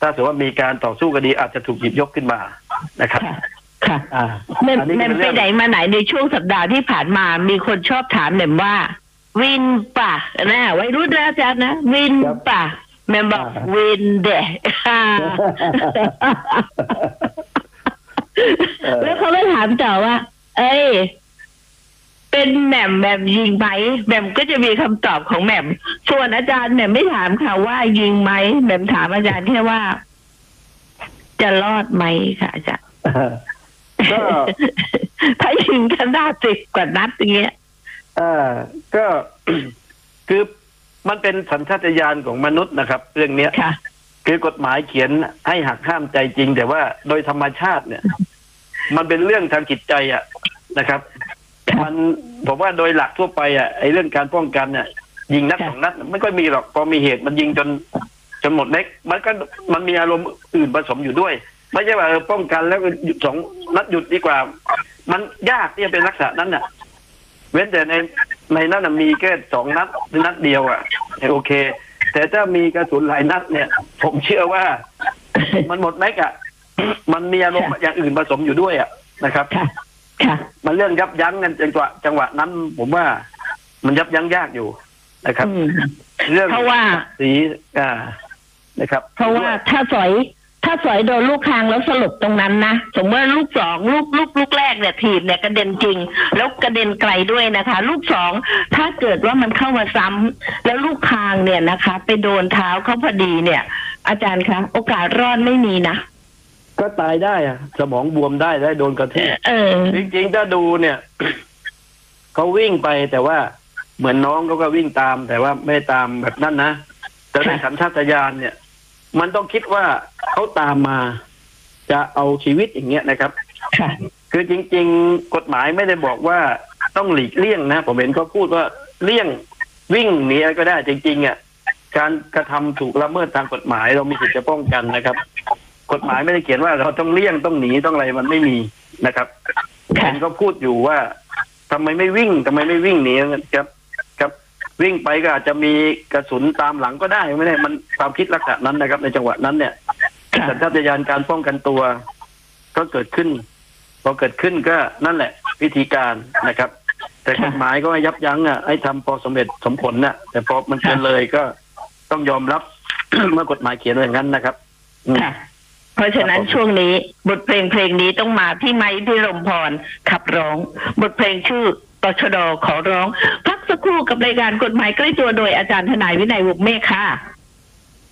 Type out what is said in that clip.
ถ้าสมมติว่ามีการต่อสู้คดีอาจจะถูกหยิบยกขึ้นมานะครับค่ะแม่ไปไหนมาไหนในช่วงสัปดาห์ที่ผ่านมามีคนชอบถามแม่ว่าวินป่ะนะไว้รู้นะอาจารย์นะวินป่ะแม่บอกวินเดะแล้วเขาก็ถามต่อว่าเอ้ยเป็นแหม่มยิงไหมแหม่มก็จะมีคำตอบของแหม่มส่วนอาจารย์แหม่มไม่ถามค่ะว่ายิงไหมแหม่มถามอาจารย์แค่ว่าจะรอดไหมค่ะอาจารย์ก็ถ้ายิงกันได้10 กว่านัดอย่างเงี้ยก็คือมันเป็นสัญชาตญาณของมนุษย์นะครับเรื่องนี้คือกฎหมายเขียนให้หักห้ามใจจริงแต่ว่าโดยธรรมชาติเนี่ยมันเป็นเรื่องทางจิตใจนะครับมันผมว่าโดยหลักทั่วไปไอ้เรื่องการป้องกันเนี่ยยิงนัด2 นัดไม่ค่อยมีหรอกพอมีเหตุมันยิงจนหมดเล็กมันมีอารมณ์อื่นผสมอยู่ด้วยไม่ใช่ว่าป้องกันแล้วหยุด2 นัดหยุดดีกว่ามันยากที่จะเป็นลักษณะนั้นน่ะเว้นแต่ในนั้นมีแค่2 นัดหรือนัดเดียวโอเคแต่ถ้ามีกระสุนหลายนัดเนี่ยผมเชื่อว่ามันหมดแม็กมันมีอารมณ์อย่างอื่นผสมอยู่ด้วยนะครับมันเรื่องยับยั้งกันจังหวะนั้นผมว่ามันยับยั้งยากอยู่นะครับเรื่องเพราะว่าสีนะครับเพราะว่าถ้าสอยโดนลูกคางแล้วสลบตรงนั้นนะสมมติว่าลูก2ลูกแรกเนี่ยถีบเนี่ยกระเด็นจริงแล้วกระเด็นไกลด้วยนะคะลูก2ถ้าเกิดว่ามันเข้ามาซ้ำแล้วลูกคางเนี่ยนะคะไปโดนเท้าเขาพอดีเนี่ยอาจารย์คะโอกาสรอดไม่มีนะก็ตายได้สมองบวมได้โดนกระแทกจริงๆถ้าดูเนี่ยเขาวิ่งไปแต่ว่าเหมือนน้องเขาก็วิ่งตามแต่ว่าไม่ตามแบบนั้นนะแต่ในสัญชาตญาณเนี่ยมันต้องคิดว่าเขาตามมาจะเอาชีวิตอย่างเงี้ยนะครับคือจริงๆกฎหมายไม่ได้บอกว่าต้องหลีกเลี่ยงนะผมเห็นเขาพูดว่าเลี่ยงวิ่งหนีอะไรก็ได้จริงๆการกระทำถูกละเมิดทางกฎหมายเรามีสิทธิ์จะป้องกันนะครับกฎหมายไม่ได้เขียนว่าเราต้องเลี่ยงต้องหนีต้องอะไรมันไม่มีนะครับเห็นก็พูดอยู่ว่าทำไมไม่วิ่งหนีครับวิ่งไปก็อาจจะมีกระสุนตามหลังก็ได้ไม่ได้มันความคิดลักษณะนั้นนะครับในจังหวะนั้นเนี่ยสัญชาตญาณการป้องกันตัวก็เกิดขึ้นพอเกิดขึ้นก็นั่นแหละวิธีการนะครับแต่กฎหมายก็ยับยั้งให้ทำพอสมเหตุสมผลแต่พอมันเกินเลยก็ต้องยอมรับ เมื่อกฎหมายเขียนอย่างนั้นนะครับเพราะฉะนั้นช่วงนี้บทเพลงนี้ต้องมาที่ไม้พิรมพรขับร้องบทเพลงชื่อตชด.ขอร้องพักสักครู่กับรายการกฎหมายใกล้ตัวโดยอาจารย์ทนายวินัยวงศ์เมฆค่ะ